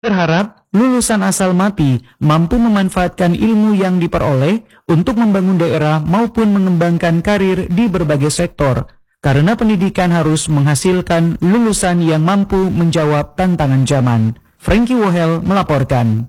Berharap lulusan asal MAPI mampu memanfaatkan ilmu yang diperoleh untuk membangun daerah maupun mengembangkan karir di berbagai sektor, karena pendidikan harus menghasilkan lulusan yang mampu menjawab tantangan zaman. Frankie Wohel melaporkan.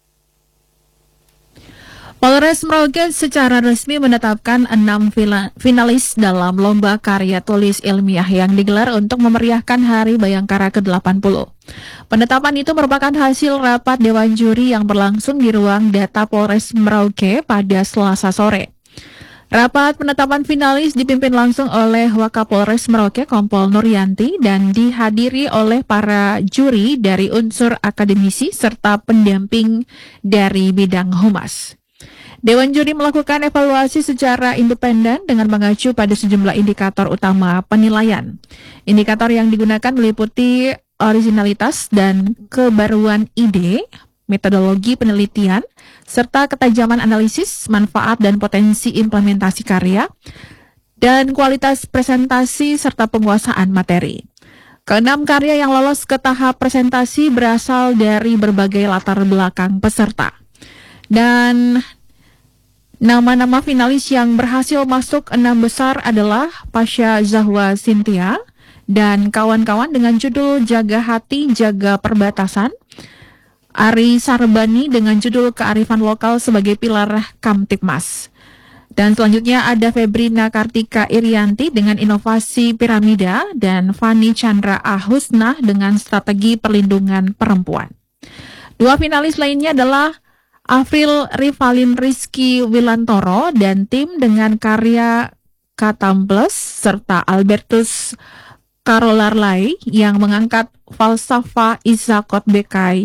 Polres Merauke secara resmi menetapkan 6 finalis dalam lomba karya tulis ilmiah yang digelar untuk memeriahkan Hari Bayangkara ke-80. Penetapan itu merupakan hasil rapat Dewan Juri yang berlangsung di ruang data Polres Merauke pada Selasa sore. Rapat penetapan finalis dipimpin langsung oleh Wakapolres Merauke Kompol Nuryanti dan dihadiri oleh para juri dari unsur akademisi serta pendamping dari bidang humas. Dewan Juri melakukan evaluasi secara independen dengan mengacu pada sejumlah indikator utama penilaian. Indikator yang digunakan meliputi originalitas dan kebaruan ide, metodologi penelitian, serta ketajaman analisis, manfaat dan potensi implementasi karya, dan kualitas presentasi serta penguasaan materi. Keenam karya yang lolos ke tahap presentasi berasal dari berbagai latar belakang peserta. Dan nama-nama finalis yang berhasil masuk 6 besar adalah Pasha Zahwa Cynthia dan kawan-kawan dengan judul Jaga Hati, Jaga Perbatasan, Ari Sarbani dengan judul Kearifan Lokal sebagai Pilar Kamtipmas. Dan selanjutnya ada Febrina Kartika Irianti dengan Inovasi Piramida dan Fani Chandra Ahusnah dengan Strategi Perlindungan Perempuan. Dua finalis lainnya adalah Afril Rivalin Rizky Wilantoro dan tim dengan karya Katambles serta Albertus Karolarlai yang mengangkat falsafah Izakotkai.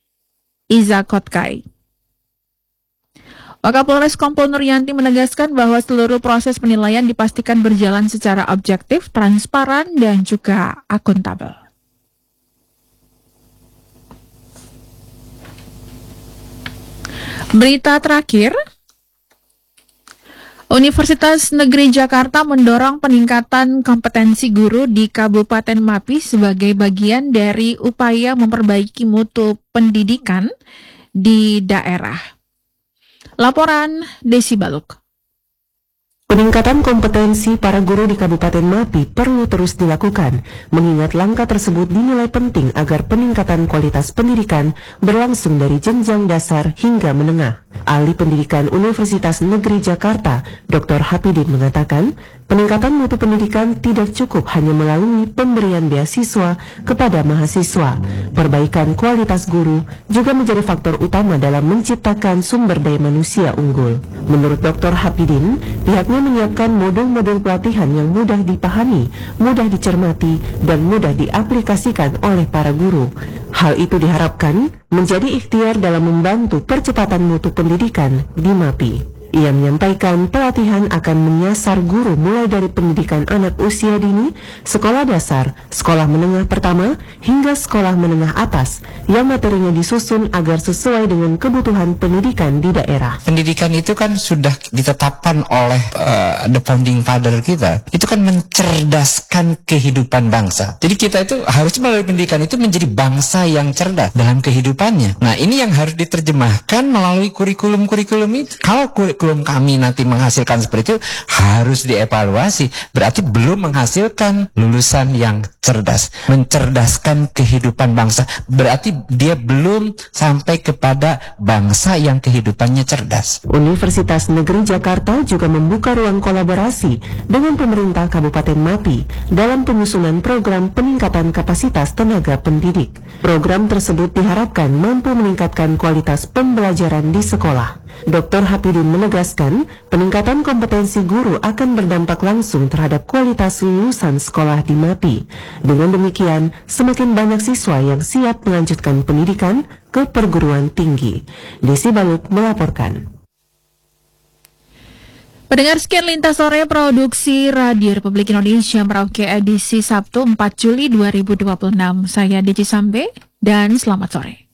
Wakapolres Kompol Nuryanti menegaskan bahwa seluruh proses penilaian dipastikan berjalan secara objektif, transparan, dan juga akuntabel. Berita terakhir, Universitas Negeri Jakarta mendorong peningkatan kompetensi guru di Kabupaten MAPI sebagai bagian dari upaya memperbaiki mutu pendidikan di daerah. Laporan Desi Baluk. Peningkatan kompetensi para guru di Kabupaten MAPI perlu terus dilakukan, mengingat langkah tersebut dinilai penting agar peningkatan kualitas pendidikan berlangsung dari jenjang dasar hingga menengah. Ahli Pendidikan Universitas Negeri Jakarta, Dr. Hapidin mengatakan, peningkatan mutu pendidikan tidak cukup hanya melalui pemberian beasiswa kepada mahasiswa. Perbaikan kualitas guru juga menjadi faktor utama dalam menciptakan sumber daya manusia unggul. Menurut Dr. Hapidin, pihaknya menyiapkan modul-modul pelatihan yang mudah dipahami, mudah dicermati, dan mudah diaplikasikan oleh para guru. Hal itu diharapkan menjadi ikhtiar dalam membantu percepatan mutu pendidikan di MAPI. Ia menyampaikan pelatihan akan menyasar guru mulai dari pendidikan anak usia dini, sekolah dasar, sekolah menengah pertama, hingga sekolah menengah atas, yang materinya disusun agar sesuai dengan kebutuhan pendidikan di daerah. Pendidikan itu kan sudah ditetapkan oleh the founding father kita. Itu kan mencerdaskan kehidupan bangsa. Jadi kita itu harus melalui pendidikan itu menjadi bangsa yang cerdas dalam kehidupannya. Nah, ini yang harus diterjemahkan melalui kurikulum-kurikulum itu. Kalau kurikulum kami nanti menghasilkan seperti itu, harus dievaluasi. Berarti belum menghasilkan lulusan yang cerdas, mencerdaskan kehidupan bangsa. Berarti dia belum sampai kepada bangsa yang kehidupannya cerdas. Universitas Negeri Jakarta juga membuka ruang kolaborasi dengan pemerintah Kabupaten MAPI dalam penyusunan program peningkatan kapasitas tenaga pendidik. Program tersebut diharapkan mampu meningkatkan kualitas pembelajaran di sekolah. Dr. Hapidin menegaskan, peningkatan kompetensi guru akan berdampak langsung terhadap kualitas lulusan sekolah di MAPI. Dengan demikian, semakin banyak siswa yang siap melanjutkan pendidikan ke perguruan tinggi. Desi Baluk melaporkan. Pendengar, sekian Lintas Sore Produksi Radio Republik Indonesia Merauke edisi Sabtu 4 Juli 2026. Saya Deci Sambe dan selamat sore.